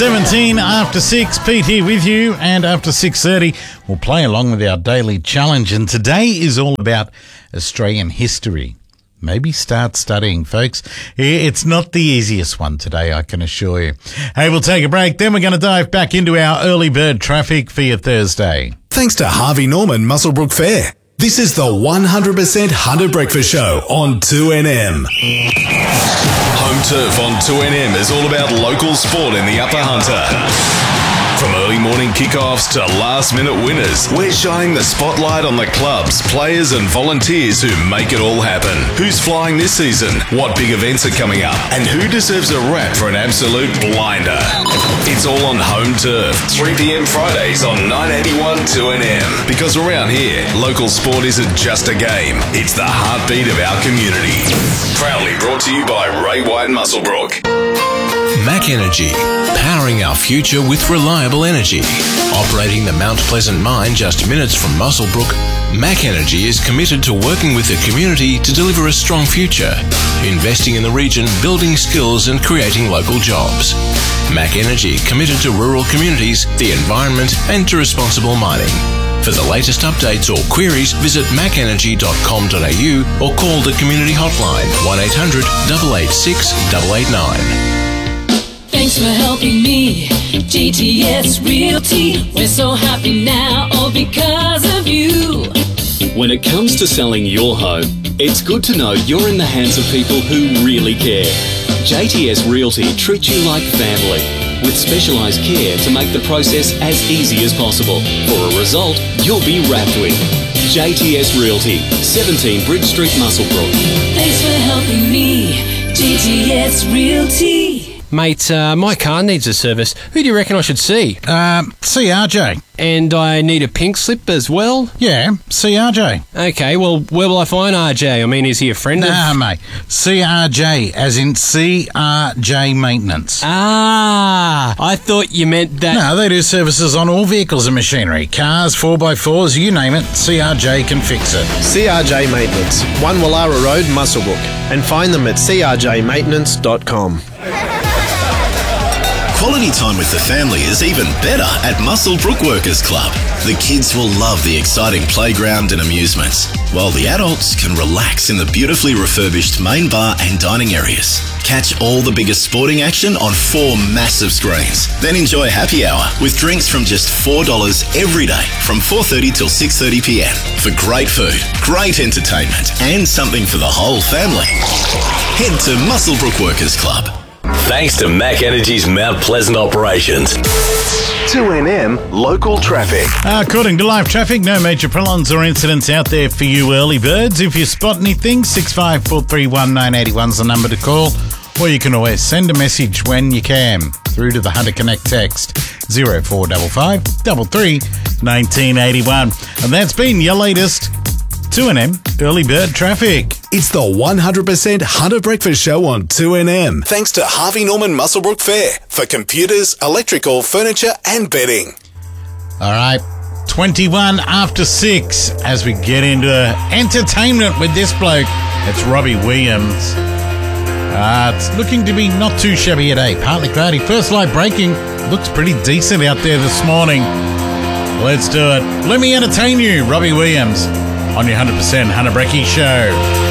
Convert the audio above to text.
17 after 6, Pete here with you, and after 6:30 we'll play along with our daily challenge, and today is all about Australian history. Maybe start studying, folks. It's not the easiest one today, I can assure you. Hey, we'll take a break, then we're going to dive back into our early bird traffic for your Thursday. Thanks to Harvey Norman Muswellbrook Fair. This is the 100% Hunter Breakfast Show on 2NM. Home Turf on 2NM is all about local sport in the Upper Hunter. From early morning kickoffs to last-minute winners, we're shining the spotlight on the clubs, players and volunteers who make it all happen. Who's flying this season? What big events are coming up? And who deserves a rap for an absolute blinder? It's all on Home Turf, 3 p.m. Fridays on 981 2NM. Because around here, local sport isn't just a game, it's the heartbeat of our community. Proudly brought to you by Ray White Muswellbrook. Mac Energy, powering our future with reliable energy. Operating the Mount Pleasant mine just minutes from Muswellbrook, Mac Energy is committed to working with the community to deliver a strong future, investing in the region, building skills and creating local jobs. Mac Energy committed to rural communities, the environment and to responsible mining. For the latest updates or queries, visit macenergy.com.au or call the community hotline 1800 886 889. Thanks for helping me, GTS Realty. We're so happy now, all because of you. When it comes to selling your home, it's good to know you're in the hands of people who really care. JTS Realty treats you like family, with specialised care to make the process as easy as possible. For a result you'll be wrapped with. JTS Realty, 17 Bridge Street, Muswellbrook. Thanks for helping me, GTS Realty. Mate, my car needs a service. Who do you reckon I should see? See RJ. And I need a pink slip as well? Yeah, see RJ. Okay, well, where will I find RJ? I mean, is he a friend Nah, mate. CRJ, as in CRJ Maintenance. Ah, I thought you meant that... No, they do services on all vehicles and machinery. Cars, 4x4s, you name it, CRJ can fix it. CRJ Maintenance, 1 Wallara Road, Muswellbrook. And find them at crjmaintenance.com. Quality time with the family is even better at Muswellbrook Workers Club. The kids will love the exciting playground and amusements, while the adults can relax in the beautifully refurbished main bar and dining areas. Catch all the biggest sporting action on 4 massive screens. Then enjoy happy hour with drinks from just $4 every day from 4:30 till 6:30 p.m. for great food, great entertainment and something for the whole family. Head to Muswellbrook Workers Club. Thanks to Mac Energy's Mount Pleasant operations. 2NM Local Traffic. According to live traffic, no major problems or incidents out there for you early birds. If you spot anything, 6543 981 is the number to call, or you can always send a message when you can through to the Hunter Connect text 0455 33 1981. And that's been your latest 2NM early bird traffic. It's the 100% Hunter Breakfast Show on 2NM. Thanks to Harvey Norman Muswellbrook Fair for computers, electrical, furniture and bedding. All right, 21 after 6 as we get into entertainment with this bloke. It's Robbie Williams. It's looking to be not too shabby today. Partly cloudy. First light breaking. Looks pretty decent out there this morning. Let's do it. Let me entertain you, Robbie Williams, on your 100% Hunter Brecky Show.